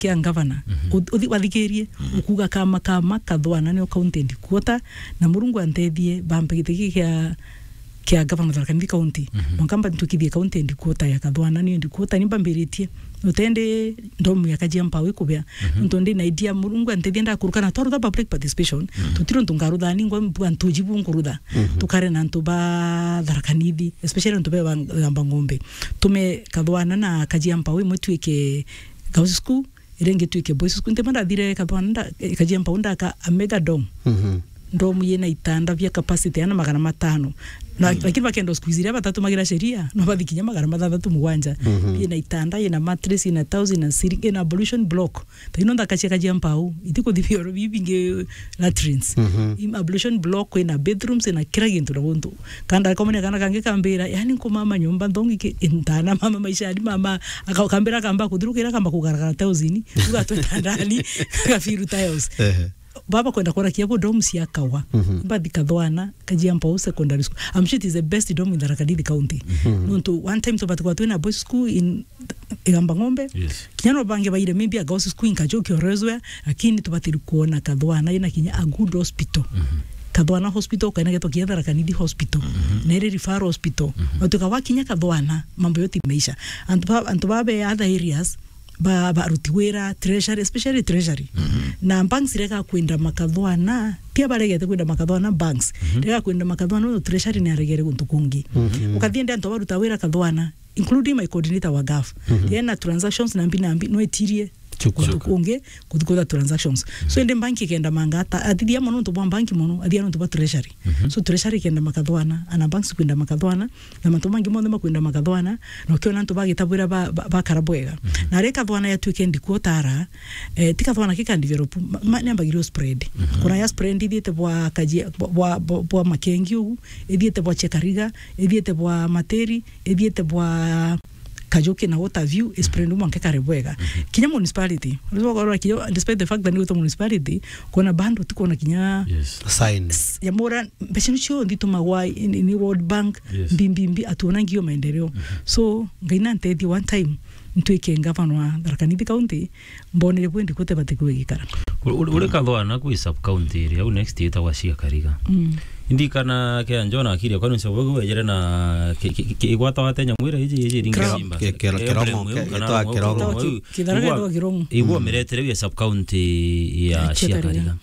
kia governor uthi wathikirie ukuga kama kathwana ni county ndikuota na murungu antethie bambe githiki kia governor Tharaka County mukamba ntukithie county ndikuota ya kathwana ni ndikuota ni bambiritie utende ndomu ya Kajia Mpawe kubya ntonde na idea murungu antethie nda kurukana twaruta public participation tutiro ntungarutha ningwa mpu antujibu ngurutha tukare na ntuba Tharaka Nithi especially ntube bamba ngombe tume kathwana na Kajia Mpawe mwetuike girls school irenge tuike boys school ntemanda thire kathwana Kajia Mpawe ndaka a mega dome ndomu yena itanda vya capacity yana 500 na lakini bakendo squeeze batatu magira sheria no bathikinya 607 yena itanda yena mattress yena 1000 na sitting in ablution block tino ndakachia Kajia Mpawe itiko thibiro bibinge latrines ablution block yena bedrooms na kila kintu na wonto kanda komene kana kange kambira yani ko mama nyumba ndongi ke intana mama maisha hadi mama akakambira kamba kudurukira kamba kugaragara 1000 ugatweta ndani kafiru tiles baba kwenda kora kiapo dome cia kawa bathi kathwana Kajia Mpawe secondary school I'm sure it is the best dome in Tharaka Nithi county nonto one time to batukwa twina boys school in Igamba Ngombe kinyano bange baire maybe a girls school in Kajoki Orezwe lakini tubatiri kuona kathwana ina kinya a good hospital kathwana hospital kana geto kia Tharaka Nithi hospital nere referral hospital watuka wakinya kathwana mambo yote imeisha and babe other areas ba rutiwera treasury especially treasury na banks reka kwenda makathwana pia baregete kwenda makathwana banks reka kwenda makathwana no treasury ni aregere kuntukungi ukathiende anto baruta wera kathwana including my coordinator wa GAF yena transactions nambi no etirie kunge kuthikoda transactions so ende banki kenda mangata atithia mono to banki mono athia no to treasury so treasury kenda makathwana ana banks kwenda makathwana na matomangi mothe makwenda makathwana no kiona nto bagitabwira ba karabwega na reka kathwana ya weekend kuotara tikathwana kika develop namba giro spread kuna ya spread ithiete bwa Kajia bwa Makengi ugu ithiete bwa Chekariga ithiete bwa Materi ithiete bwa Kajoki na Waterview spread umu nkeka rebwega kinya municipality ulizwa kiyo despite the fact that ni municipality kuna bando tuko na kinya signs ya mora beshinucho ndito magwai ni World Bank mbimbi atuona ngio maendeleo so ngaina ntedi one time ntuike ngavana wa Tharaka Nithi county mbonere bwendi kote batekwe gikara ule kathwana ku sub county area u next year washia Kariga indikana ke anjona akiri kwa nse bwo wejere na igwata watenya mwira iji ringasimba kiromo kidaraga kiromo iwo meretere ya sub county ya Shia Kariga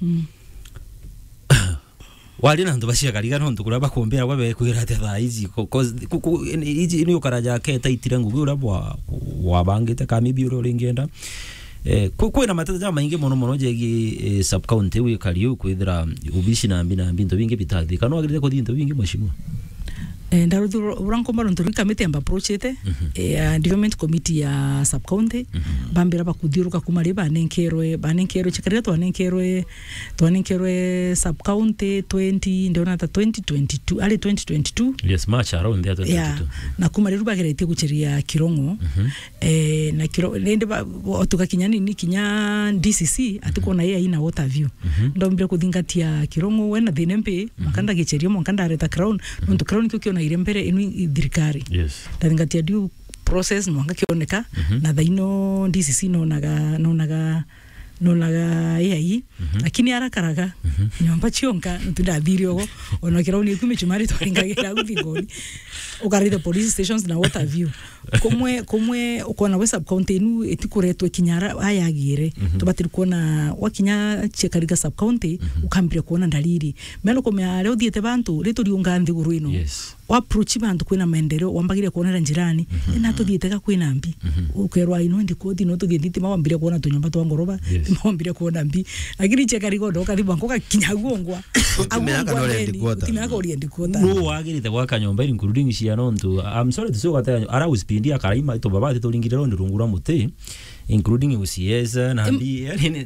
wali na ndo bashia Kariga no ndukura bakombera babe kwira te thaizi iji ni ukaraja ke taitire ngugu urabwa wabangite kamibi uro ringenda kwena matata maingi mono jegi sub county we kariyo kwithira ubishi na mbinto bingi bitathi kana wagirite ko dinto bingi mashimwa ndaruthuro urankomba nturika mete amba approachete development committee ya sub county bambira bakuthiruka kumari banenkerwe chikarira twanenkerwe sub county 20 ndio nata 2022 ali 2022 yes march around there 2022 na kumari rubagerete gucheria Kirongo na Kirongo nende tukakinya nini kinya DCC atikona yeye ina Waterview ndombire kuthingatia Kirongo wena thinembe mukanda gicheria mukanda areta crown nuntu crown kyo na irembere inu thirikari ndaringatia due process mwanga kioneka na thaino DCC nonaga yai lakini arakaraga nyomba chionka ntundathirio ona kirauni kumichumari twaringagira guthingoni ukarite police stations na Waterview kumwe ukona we sub county inu etikuretwe kinyara ayagire tubatiri kuona wakinya Chekariga sub county ukambire kuona ndaliri melo komya leo thiete bantu rituriunga nthiguru ino approach bantu kwina maendeleo wambagire kuonera njirani na tuthiete ka kwina mbi ukerwa ino ndikodi no tuthiete mawambire kuona tunyomba twa ngoroba mawambire kuona mbi lakini Chekariga ndoka thiba ngoka kinyagongwa utimeka oriendikota no wagirite gwaka nyomba including cia nontu I'm sorry to say what ara uspindia karaima to baba titulingirero ndirungura muti including UCS na mbi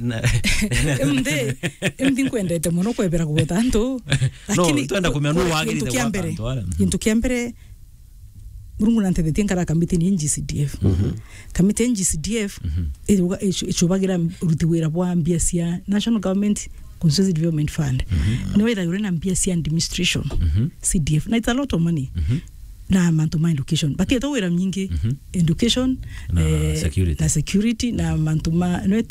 mndi kwendete muno kwebera kubeta nto lakini twenda kumya no wagirite gwaka into kiambere murungu nantethetie nkara kamiti ni NGCDF kamiti NGCDF ichubagira rutiwira bwa mbia cia National Government Constituency Development Fund no whether you're in mbia cia administration CDF na it's a lot of money na mantu ma education batie to wira nyingi education Na security. na security na mantu ma